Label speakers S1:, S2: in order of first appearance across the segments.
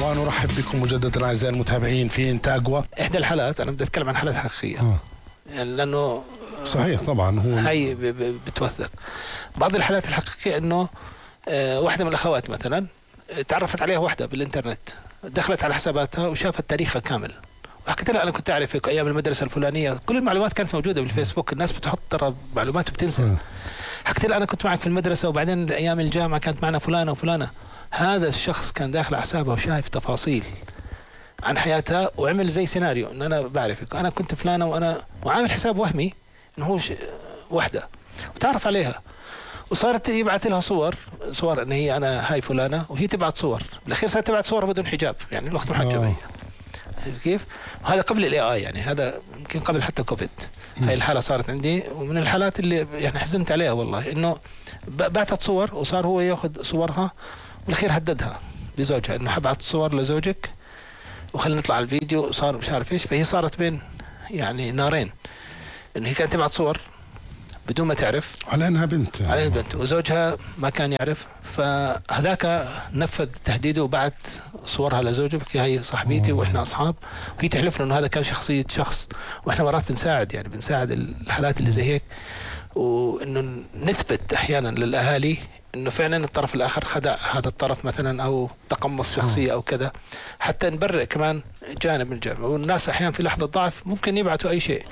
S1: ونرحب بكم مجددا أعزائي المتابعين في انت اقوى.
S2: احدى الحالات انا بدي اتكلم عن حالات حقيقيه يعني لانه
S1: صحيح طبعا هو
S2: هي بتوثق. بعض الحالات الحقيقيه انه واحده من الاخوات مثلا تعرفت عليها واحده بالانترنت، دخلت على حساباتها وشافت تاريخها كامل، وحكيت لها انا كنت اعرفك ايام المدرسه الفلانيه، كل المعلومات كانت موجوده بالفيسبوك، الناس بتحط ترى معلومات وبتنسى. حكيت لها انا كنت معك في المدرسه وبعدين ايام الجامعه كانت معنا فلانه وفلانه. هذا الشخص كان داخل على حسابها وشايف تفاصيل عن حياتها، وعمل زي سيناريو ان انا بعرفك، انا كنت فلانه وعامل حساب وهمي انه هو وحده، وتعرف عليها وصارت يبعث لها صور ان هي انا هاي فلانه، وهي تبعث صور، بالاخير صارت تبعث صور بدون حجاب، يعني الاخت محجبه هي. كيف؟ وهذا قبل الاي اي، يعني هذا يمكن قبل حتى كوفيد. هاي الحاله صارت عندي، ومن الحالات اللي يعني حزنت عليها والله، انه بعثت صور وصار هو ياخذ صورها، بالاخير هددها بزوجها انه حبعت صور لزوجك وخلينا نطلع على الفيديو، صار مش عارف ايش. فهي صارت بين يعني نارين، انه هي كانت تبعت صور بدون ما تعرف
S1: على انها بنت،
S2: على بنت، وزوجها ما كان يعرف، فهذاك نفذ تهديده وبعت صورها لزوجه، بحكي هي صاحبتي واحنا اصحاب، وهي تحلف له انه هذا كان شخصيه شخص، واحنا مرات بنساعد يعني بنساعد الحالات اللي زي هيك، وانه نثبت احيانا للاهالي انه فعلا الطرف الاخر خدع هذا الطرف مثلا، او تقمص شخصيه او كذا، حتى نبرئ كمان جانب من الجانب. والناس احيانا في لحظه ضعف ممكن يبعثوا اي شيء.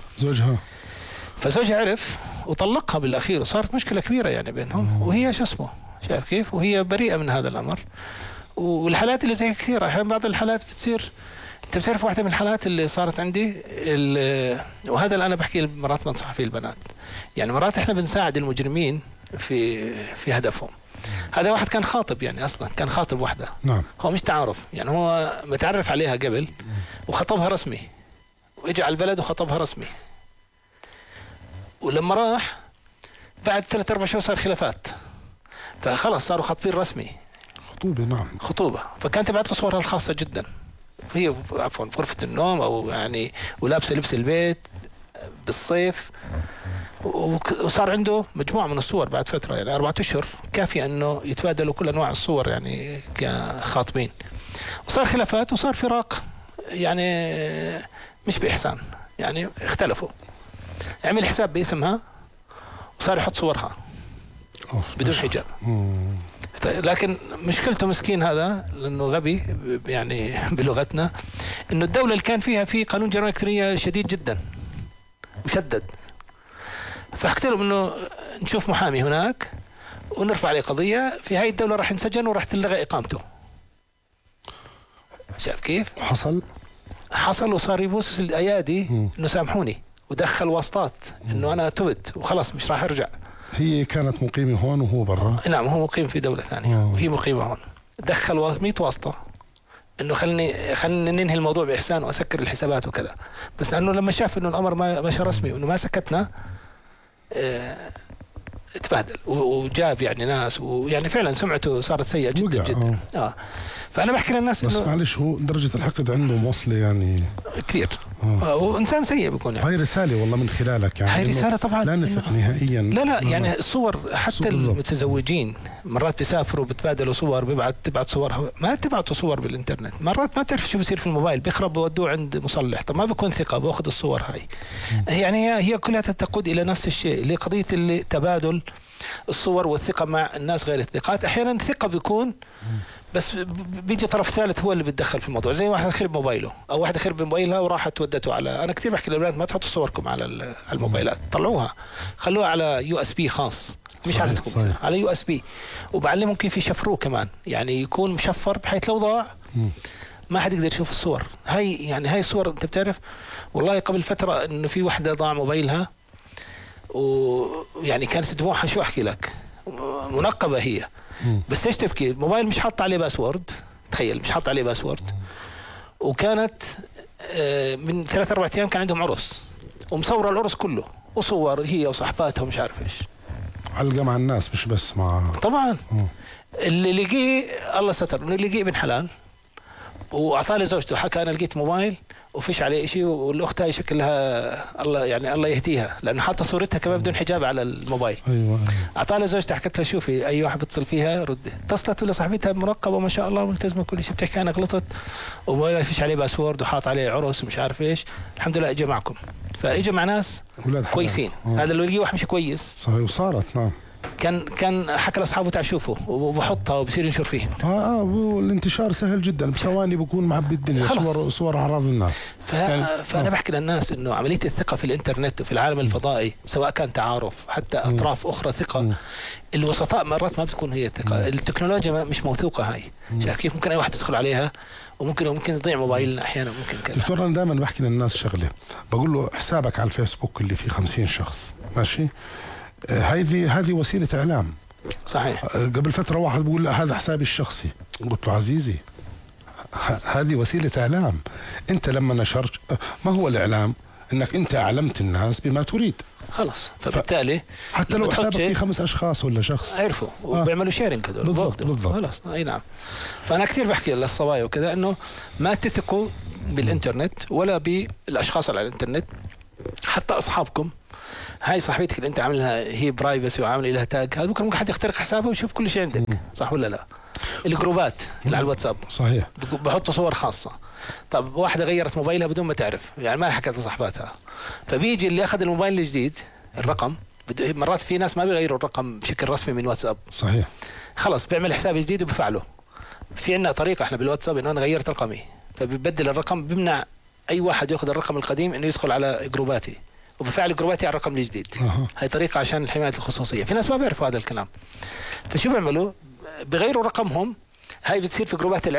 S2: فزوجها عرف وطلقها بالاخير، وصارت مشكله كبيره يعني بينهم، وهي شو اسمه شايف كيف، وهي بريئه من هذا الامر. والحالات اللي زي كثيره، احيانا بعض الحالات بتصير. انت بتعرف واحده من الحالات اللي صارت عندي وهذا اللي انا بحكي مرات بنصح فيه البنات، يعني مرات احنا بنساعد المجرمين في هدفهم. هذا واحد كان خاطب، يعني اصلا كان خاطب واحده،
S1: نعم،
S2: هو مش تعارف، يعني هو متعرف عليها قبل وخطبها رسمي، واجى على البلد وخطبها رسمي، ولما راح بعد 3-4 شهور صار خلافات، فخلص صاروا خاطبين رسمي،
S1: خطوبه. نعم،
S2: خطوبه. فكانت تبعت له صورها الخاصه جدا، هي عفوا في غرفه النوم او يعني ولابسه لبس البيت بالصيف، وصار عنده مجموعه من الصور بعد فتره، يعني 4 أشهر كافيه انه يتبادلوا كل انواع الصور يعني كخاطبين. وصار خلافات وصار فراق، يعني مش باحسان، يعني اختلفوا. عمل حساب باسمها وصار يحط صورها بدون حجاب. لكن مشكلته مسكين هذا، لانه غبي يعني بلغتنا، انه الدوله اللي كان فيها في قانون جرائم الكترونيه شديد جدا مشدد، فحكيت لهم انه نشوف محامي هناك ونرفع عليه قضيه، في هاي الدوله راح ينسجن وراح تلغى اقامته. شايف كيف؟ حصل وصار يبوس الايادي انه سامحوني، ودخل واسطات انه انا تبت وخلاص مش راح ارجع.
S1: هي كانت مقيمه هون وهو برا؟
S2: نعم، هو مقيم في دوله ثانيه وهي مقيمه هون. دخل 100 واسطه انه خلني ننهي الموضوع باحسان واسكر الحسابات وكذا، بس انه لما شاف انه الامر ما ماشي رسمي وانه ما سكتنا اتبهدل وجاب يعني ناس، ويعني فعلا سمعته صارت سيئه جدا جدا. فانا بحكي للناس
S1: بس معلش، هو درجه الحقد عنده موصله يعني كثير،
S2: وانسان سيء بيكون يعني.
S1: هاي رساله والله من خلالك، يعني
S2: هاي رساله طبعا
S1: لا نثق نهائيا.
S2: لا يعني الصور حتى المتزوجين مرات بيسافروا بتبادلوا صور، تبعت صورها، ما تبعتوا صور بالانترنت، مرات ما بتعرف شو بيصير في الموبايل، بيخرب بودوه عند مصلح، طب ما بكون ثقه باخذ الصور هاي. يعني هي كلها تقود الى نفس الشيء، اللي قضيه اللي تبادل الصور والثقه مع الناس غير الثقات. احيانا ثقه بيكون بس بيجي طرف ثالث هو اللي بيتدخل في الموضوع، زي واحد خرب موبايله او واحده خرب موبايلها وراحت ودته على، انا كثير بحكي للاولاد ما تحطوا صوركم على الموبايلات، طلعوها خلوها على USB خاص، مش على الكمبيوتر، على USB، وبعلمهم كيف يشفروه كمان، يعني يكون مشفر بحيث لو ضاع ما حد يقدر يشوف الصور. هاي الصور انت بتعرف والله قبل فتره انه في وحده ضاع موبايلها، ويعني كانت دموعها شو احكي لك، منقبه هي، بس ايش تبكي، الموبايل مش حاط عليه باسورد، تخيل مش حاط عليه باسورد، وكانت من 3-4 ايام كان عندهم عرس ومصوره العرس كله وصور هي وصحباتها ومش عارف ايش،
S1: علقه مع الناس مش بس مع
S2: طبعا. اللي لقيه الله ستر انه لقيه ابن حلال، واعطاه لزوجته، حكى انا لقيت موبايل وفيش عليه شيء، والاخت هاي شكلها الله يعني الله يهديها، لانه حاطه صورتها كمان بدون حجاب على الموبايل.
S1: ايوه
S2: اعطاها زوجتها، حكت لها شوفي اي واحد بتصل فيها رد. اتصلت ولا صاحبتها مرقبه ما شاء الله ملتزمه كل شيء، بتحكي انا غلطت وما فيش عليه باسورد وحاط عليه عرس ومش عارف ايش، الحمد لله اجى معكم. فاجى مع ناس كويسين. هذا اللي يلقيه واحد مش كويس
S1: صحيح. وصارت نعم
S2: كان حكى لاصحابه تعال شوفوا وبحطها وبصير ينشر فيهن.
S1: والانتشار سهل جدا، بثواني بكون معبي الدنيا، صور اعراض الناس.
S2: فانا بحكي للناس انه عمليه الثقه في الانترنت وفي العالم الفضائي، سواء كان تعارف حتى اطراف اخرى ثقه، الوسطاء مرات ما بتكون هي الثقه. التكنولوجيا مش موثوقه هاي، كيف ممكن اي واحد يدخل عليها وممكن يضيع موبايلنا احيانا. ممكن كذا.
S1: دكتور انا دائما بحكي للناس شغله، بقول له حسابك على الفيسبوك اللي فيه 50 شخص ماشي، هذه وسيله اعلام.
S2: صحيح.
S1: قبل فتره واحد بيقول هذا حسابي الشخصي، قلت له عزيزي هذه وسيله اعلام. انت لما نشرت، ما هو الاعلام؟ انك انت اعلمت الناس بما تريد
S2: خلاص. فبالتالي
S1: حتى لو حسابك فيه 5 اشخاص ولا شخص
S2: عرفوا وبيعملوا شيرنج هذول.
S1: بالضبط.
S2: خلاص اي نعم. فانا كثير بحكي للصبايا وكذا انه ما تثقوا بالانترنت ولا بالاشخاص على الانترنت، حتى اصحابكم. هاي صاحبتك اللي انت عاملها هي برايفسي وعامل لها تاج، هذا ممكن حد يخترق حسابه ويشوف كل شيء عندك. صح ولا لا؟ الجروبات اللي على الواتساب
S1: صحيح
S2: بحطوا صور خاصه. طب واحده غيرت موبايلها بدون ما تعرف، يعني ما حكت لصاحباتها، فبيجي اللي اخذ الموبايل الجديد الرقم، مرات في ناس ما بيغيروا الرقم بشكل رسمي من واتساب.
S1: صحيح.
S2: خلص بيعمل حساب جديد وبفعله. في عندنا طريقه احنا بالواتساب انه انا غيرت رقمي، فبيبدل الرقم، بيمنع اي واحد ياخذ الرقم القديم انه يدخل على جروباتي، وبفعل جروباتي على الرقم الجديد. هاي طريقه عشان حمايه الخصوصيه. في ناس ما بيعرفوا هذا الكلام، فشو بيعملوا؟ بغيروا رقمهم. هاي بتصير في جروبات